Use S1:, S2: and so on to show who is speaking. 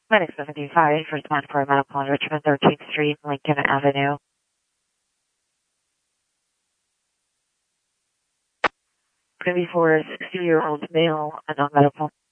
S1: Medic 75, respond for a medical on Richmond 13th Street, Lincoln Avenue. Going to be for a 60-year-old male, a non-medical.